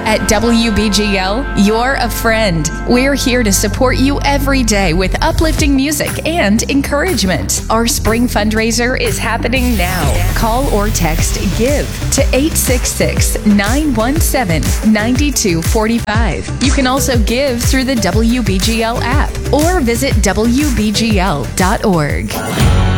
At WBGL, you're a friend. We're here to support you every day with uplifting music and encouragement. Our spring fundraiser is happening now. Call or text GIVE to 866-917-9245. You can also give through the WBGL app or visit WBGL.org.